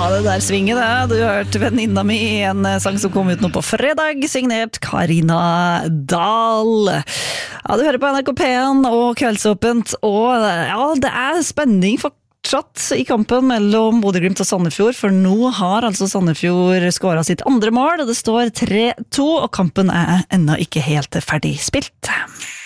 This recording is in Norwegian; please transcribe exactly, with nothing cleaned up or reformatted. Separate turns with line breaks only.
det der svinger det. Du hørte venninna mi i en sang som kom ut nå på fredag, signert Karina Dahl. Ja, du hører på N R K P en og Kveldsåpent, og ja, det er spenning fortsatt i kampen mellom Bodø/Glimt og Sandefjord, for nå har altså Sandefjord skåret sitt andre mål, og det står tre to, og kampen er ennå ikke helt ferdig spilt.